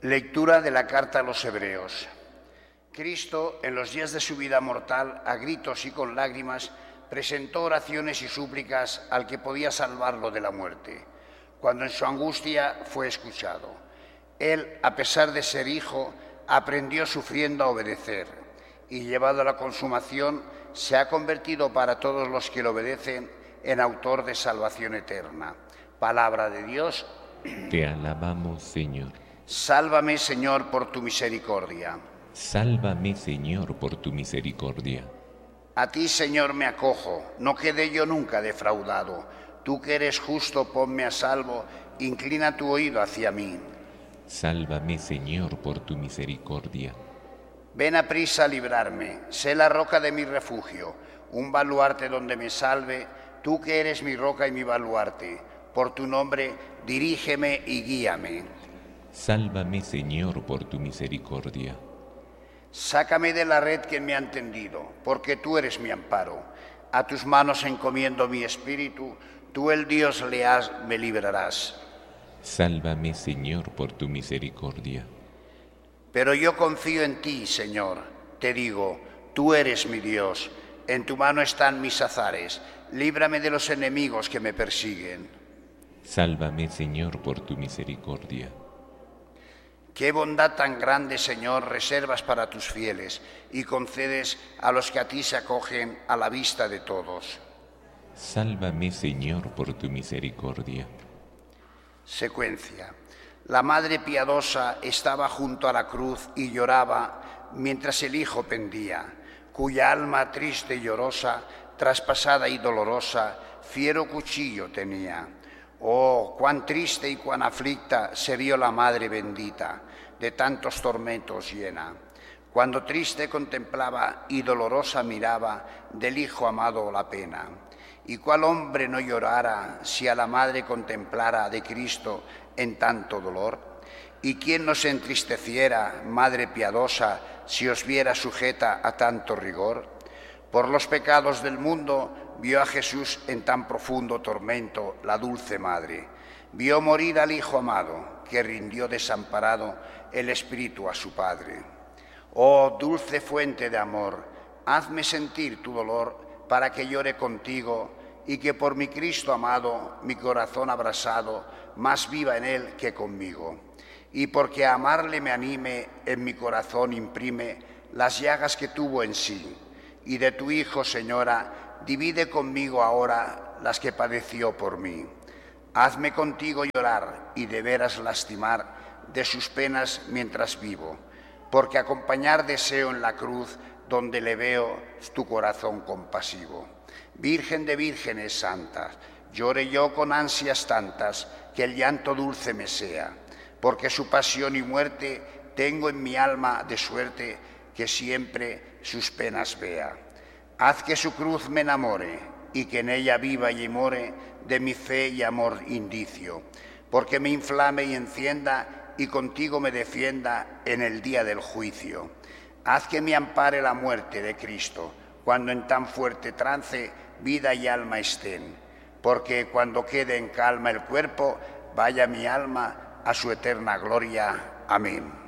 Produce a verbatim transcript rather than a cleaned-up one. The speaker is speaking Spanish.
Lectura de la carta a los Hebreos. Cristo, en los días de su vida mortal, a gritos y con lágrimas, presentó oraciones y súplicas al que podía salvarlo de la muerte, cuando en su angustia fue escuchado. Él, a pesar de ser hijo, aprendió sufriendo a obedecer, y llevado a la consumación, se ha convertido para todos los que le obedecen en autor de salvación eterna. Palabra de Dios. Te alabamos, Señor. Sálvame, Señor, por tu misericordia. Sálvame, Señor, por tu misericordia. A ti, Señor, me acojo, no quedé yo nunca defraudado. Tú que eres justo, ponme a salvo, inclina tu oído hacia mí. Sálvame, Señor, por tu misericordia. Ven a prisa a librarme, sé la roca de mi refugio, un baluarte donde me salve, tú que eres mi roca y mi baluarte. Por tu nombre, dirígeme y guíame. Sálvame, Señor, por tu misericordia. Sácame de la red que me han tendido, porque tú eres mi amparo. A tus manos encomiendo mi espíritu, tú el Dios leal me librarás. Sálvame, Señor, por tu misericordia. Pero yo confío en ti, Señor. Te digo, tú eres mi Dios. En tu mano están mis azares. Líbrame de los enemigos que me persiguen. Sálvame, Señor, por tu misericordia. Qué bondad tan grande, Señor, reservas para tus fieles y concedes a los que a ti se acogen a la vista de todos. Sálvame, Señor, por tu misericordia. Secuencia. La Madre piadosa estaba junto a la cruz y lloraba mientras el Hijo pendía, cuya alma triste y llorosa, traspasada y dolorosa, fiero cuchillo tenía. Oh, cuán triste y cuán aflicta se vio la Madre bendita, de tantos tormentos llena, cuando triste contemplaba y dolorosa miraba del Hijo amado la pena. ¿Y cuál hombre no llorara si a la Madre contemplara de Cristo en tanto dolor? ¿Y quién no se entristeciera, Madre piadosa, si os viera sujeta a tanto rigor? Por los pecados del mundo vio a Jesús en tan profundo tormento la dulce Madre. Vio morir al Hijo amado, que rindió desamparado el Espíritu a su Padre. Oh, dulce fuente de amor, hazme sentir tu dolor para que llore contigo y que por mi Cristo amado, mi corazón abrasado, más viva en él que conmigo. Y porque a amarle me anime, en mi corazón imprime las llagas que tuvo en sí. Y de tu Hijo, Señora, divide conmigo ahora las que padeció por mí. Hazme contigo llorar y de veras lastimar de sus penas mientras vivo, porque acompañar deseo en la cruz donde le veo tu corazón compasivo. Virgen de vírgenes santas, llore yo con ansias tantas que el llanto dulce me sea, porque su pasión y muerte tengo en mi alma de suerte que siempre sus penas vea. Haz que su cruz me enamore y que en ella viva y more de mi fe y amor indicio, porque me inflame y encienda y contigo me defienda en el día del juicio. Haz que me ampare la muerte de Cristo, cuando en tan fuerte trance vida y alma estén, porque cuando quede en calma el cuerpo, vaya mi alma a su eterna gloria. Amén.